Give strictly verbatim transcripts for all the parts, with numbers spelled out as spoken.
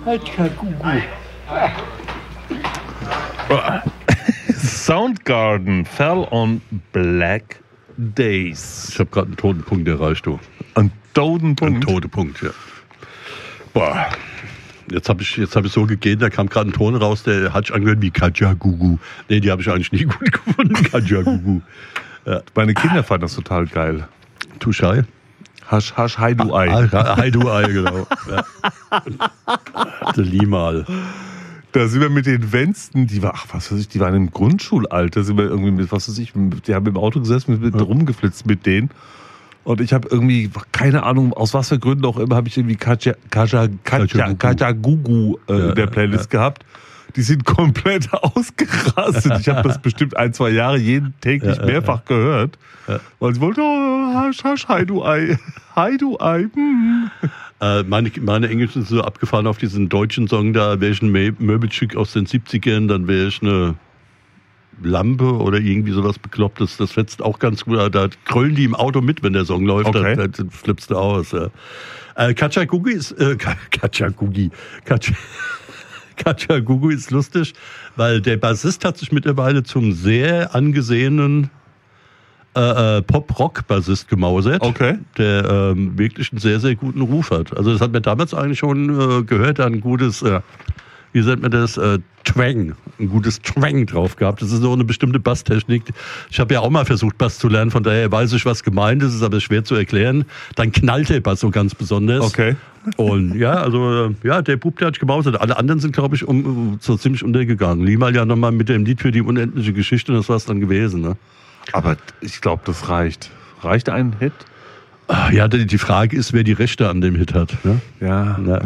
Kajagugu. Soundgarden fell on Black Days. Ich habe gerade einen toten Punkt erreicht, du. Einen toten Punkt? Einen toten Punkt, ja. Boah. Jetzt habe ich, hab ich so gegeben, da kam gerade ein Ton raus, der hat sich angehört wie Kajagugu. Nee, die habe ich eigentlich nie gut gefunden, Kajagugu. Ja. Meine Kinder fanden das total geil. Tuschai? Hasch, hasch, Hai du Ei. Ah, Hai du Ei, genau. Ja. Der Limal. Da sind wir mit den Wensten, die war, ach, was weiß ich, die waren im Grundschulalter, sind wir irgendwie mit, was weiß ich, die haben im Auto gesessen, mit, mit ja. rumgeflitzt mit denen. Und ich habe irgendwie, keine Ahnung, aus was für Gründen auch immer, habe ich irgendwie Kaja, Kaja, Kaja, Kajagugu äh, ja, in der Playlist ja. gehabt. Die sind komplett ausgerastet. Ich habe das bestimmt ein, zwei Jahre jeden täglich ja, mehrfach ja. gehört. Ja. Weil ich wollte, oh, hasch, hasch, Hai du Ei, Hai du Ei. Hm. Äh, meine, meine Englischen sind so abgefahren auf diesen deutschen Song da, wäre ich ein Möbelstück aus den siebzigern, dann wäre ich eine Lampe oder irgendwie sowas Beklopptes. Das fetzt auch ganz gut. Da kröllen die im Auto mit, wenn der Song läuft. Okay. Da, da flippst du aus. Ja. Äh, Kajagugu ist, äh, Kajagugi, Kajagugu ist lustig, weil der Bassist hat sich mittlerweile zum sehr angesehenen Äh, Pop-Rock-Bassist gemausert, okay. der ähm, wirklich einen sehr, sehr guten Ruf hat. Also das hat mir damals eigentlich schon äh, gehört, ein gutes, äh, wie nennt man das, äh, Twang, ein gutes Twang drauf gehabt. Das ist so eine bestimmte Basstechnik. Ich habe ja auch mal versucht, Bass zu lernen, von daher weiß ich, was gemeint ist, ist aber schwer zu erklären. Dann knallt der Bass so ganz besonders. Okay. Und ja, also ja, der Bub, der hat gemausert. Alle anderen sind, glaube ich, um, so ziemlich untergegangen. Limal ja nochmal mit dem Lied für die unendliche Geschichte, das war es dann gewesen, ne? Aber ich glaube, das reicht. Reicht ein Hit? Ja, die Frage ist, wer die Rechte an dem Hit hat. Ne? Ja, ja.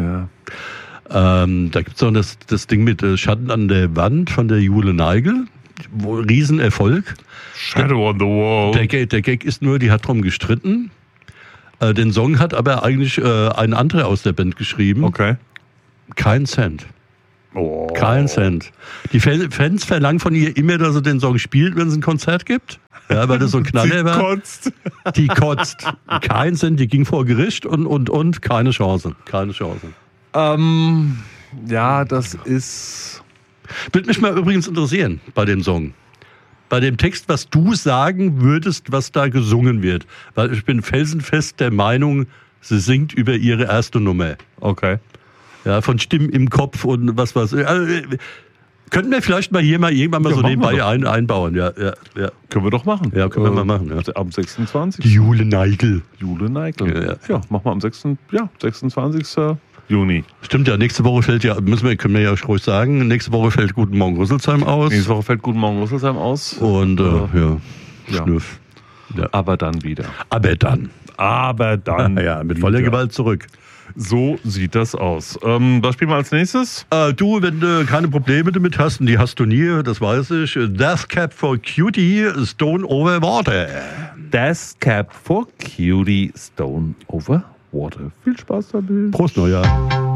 ja. Ähm, da gibt es noch das, das Ding mit äh, Schatten an der Wand von der Jule Neigel. Riesenerfolg. Shadow on the Wall. Der Gag, der Gag ist nur, die hat drum gestritten. Äh, den Song hat aber eigentlich äh, ein anderer aus der Band geschrieben. Okay. Kein Cent. Oh. Kein Cent. Die Fans verlangen von ihr immer, dass sie den Song spielt, wenn es ein Konzert gibt. Ja, weil das so ein Knaller war. Die kotzt. Die kotzt. Kein Cent, die ging vor Gericht und, und, und. Keine Chance. Keine Chance. Ähm, ja, das ist... Würde mich mal übrigens interessieren bei dem Song. Bei dem Text, was du sagen würdest, was da gesungen wird. Weil ich bin felsenfest der Meinung, sie singt über ihre erste Nummer. Okay. Ja, von Stimmen im Kopf und was was. Also, könnten wir vielleicht mal hier mal irgendwann mal ja, so nebenbei ein, einbauen. Ja, ja, ja. Können wir doch machen. Ja, können wir äh, mal machen. Ja. Am sechsundzwanzigsten Die Jule Neigel. Jule Neigel. Ja, ja. ja, machen wir am sechsten Ja, sechsundzwanzigsten Juni. Stimmt ja, nächste Woche fällt ja, müssen wir, können wir ja ruhig sagen, nächste Woche fällt Guten Morgen Rüsselsheim aus. Nächste Woche fällt Guten Morgen Rüsselsheim aus. Und, äh, ja, ja. Schnüff. Ja. Aber dann wieder. Aber dann. Aber dann. Ja, mit voller Gewalt zurück. So sieht das aus. Ähm, was spielen wir als nächstes? Äh, du, wenn du keine Probleme damit hast, und die hast du nie, das weiß ich. Death Cab for Cutie, Stone Over Water. Death Cab for Cutie, Stone Over Water. Viel Spaß damit. Prost, Neujahr.